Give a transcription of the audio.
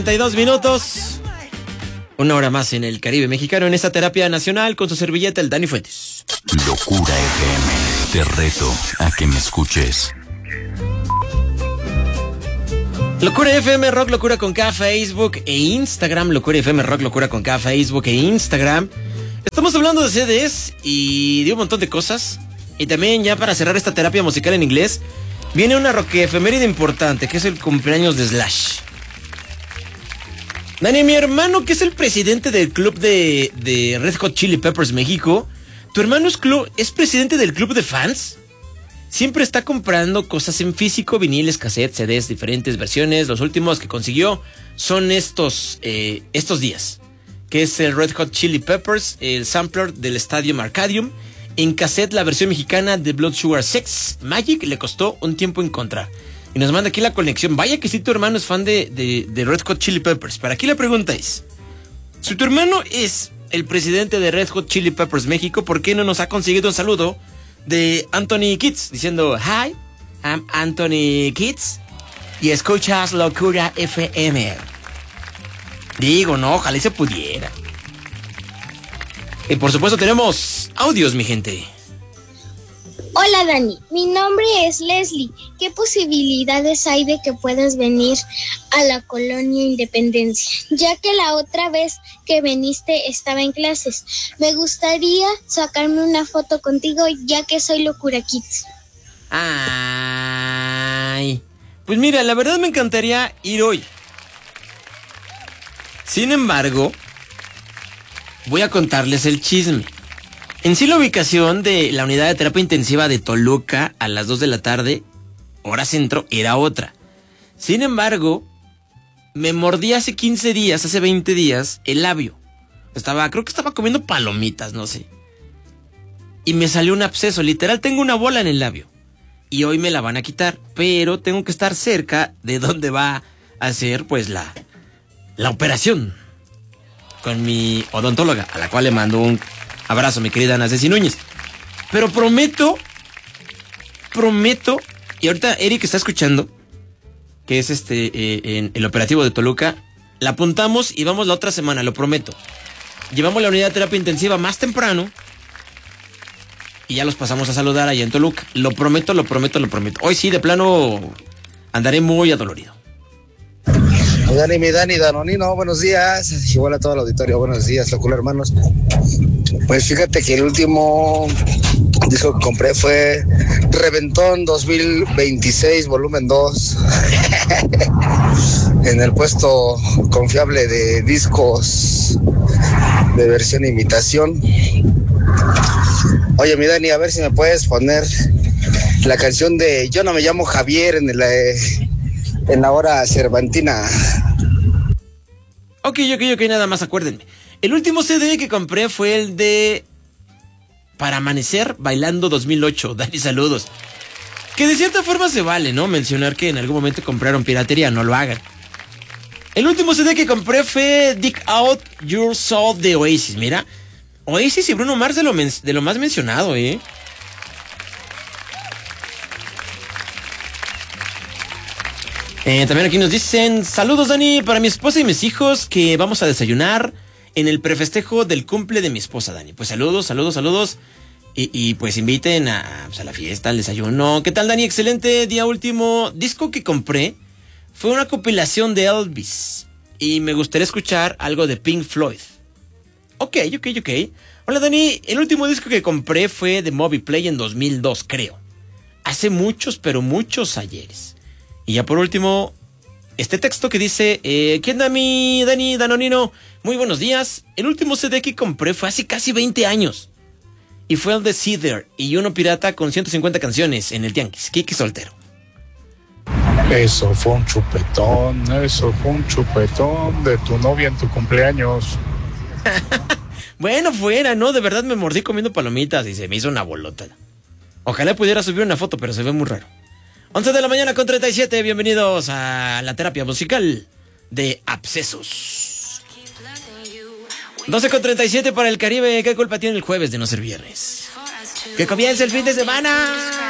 32 minutos. Una hora más en el Caribe mexicano, en esta terapia nacional, con su servilleta, el Dani Fuentes. Locura FM. Te reto a que me escuches. Locura FM Rock, Locura con K, Facebook e Instagram. Locura FM Rock, Locura con K, Facebook e Instagram. Estamos hablando de CDs y de un montón de cosas. Y también, ya para cerrar esta terapia musical en inglés, viene una rock efeméride importante, que es el cumpleaños de Slash. Dani, mi hermano, que es el presidente del club de Red Hot Chili Peppers México, ¿tu hermano es presidente del club de fans? Siempre está comprando cosas en físico, viniles, cassettes, CDs, diferentes versiones. Los últimos que consiguió son estos días, que es el Red Hot Chili Peppers, el sampler del Stadium Arcadium. En cassette, la versión mexicana de Blood Sugar Sex Magic, le costó un tiempo encontrar. Y nos manda aquí la conexión. Vaya que si tu hermano es fan de Red Hot Chili Peppers. Pero aquí la pregunta es, si tu hermano es el presidente de Red Hot Chili Peppers México, ¿por qué no nos ha conseguido un saludo de Anthony Kids? Diciendo, hi, I'm Anthony Kids y escuchas Locura FM. Digo, no, ojalá y se pudiera. Y por supuesto tenemos audios, mi gente. Hola Dani, mi nombre es Leslie. ¿Qué posibilidades hay de que puedas venir a la Colonia Independencia? Ya que la otra vez que viniste estaba en clases. Me gustaría sacarme una foto contigo ya que soy Locura Kids. Ay, pues mira, la verdad me encantaría ir hoy. Sin embargo, voy a contarles el chisme. En sí, la ubicación de la unidad de terapia intensiva de Toluca a las 2 de la tarde, hora centro, era otra. Sin embargo, me mordí hace 15 días, hace 20 días, el labio. Creo que estaba comiendo palomitas, no sé. Y me salió un absceso, literal, tengo una bola en el labio. Y hoy me la van a quitar, pero tengo que estar cerca de donde va a hacer, pues, la operación. Con mi odontóloga, a la cual le mando un abrazo, mi querida Ana Ceci Núñez. Pero prometo, y ahorita Eric está escuchando, que es en el operativo de Toluca, la apuntamos y vamos la otra semana, lo prometo. Llevamos la unidad de terapia intensiva más temprano y ya los pasamos a saludar allá en Toluca. Lo prometo. Hoy sí, de plano, andaré muy adolorido. Dani, mi Dani, Danonino, buenos días. Igual a todo el auditorio, buenos días, Locura hermanos. Pues fíjate que el último disco que compré fue Reventón 2026, volumen 2. En el puesto confiable de discos de versión imitación. Oye, mi Dani, a ver si me puedes poner la canción de Yo no me llamo Javier en la hora cervantina. Ok, nada más acuérdenme. El último CD que compré fue el de Para Amanecer Bailando 2008. Dani, saludos. Que de cierta forma se vale, ¿no? Mencionar que en algún momento compraron piratería, no lo hagan. El último CD que compré fue Dig Out Your Soul de Oasis. Mira, Oasis y Bruno Mars de lo más mencionado, ¿eh? También aquí nos dicen, saludos Dani, para mi esposa y mis hijos, que vamos a desayunar en el prefestejo del cumple de mi esposa, Dani. Pues saludos. Y pues inviten a la fiesta, al desayuno. ¿Qué tal, Dani? Excelente día. Último disco que compré fue una compilación de Elvis. Y me gustaría escuchar algo de Pink Floyd. Ok. Hola, Dani. El último disco que compré fue de Moby Play en 2002, creo. Hace muchos, pero muchos ayeres. Y ya por último, este texto que dice, ¿qué onda mi Dani Danonino? Muy buenos días. El último CD que compré fue hace casi 20 años. Y fue el de Cedar y uno pirata con 150 canciones en el Tianguis. Kiki Soltero. Eso fue un chupetón de tu novia en tu cumpleaños. Bueno, fuera, ¿no? De verdad me mordí comiendo palomitas y se me hizo una bolota. Ojalá pudiera subir una foto, pero se ve muy raro. 11 de la mañana con 37, bienvenidos a la terapia musical de abscesos. 12 con 37 para el Caribe, ¿qué culpa tiene el jueves de no ser viernes? ¡Que comience el fin de semana!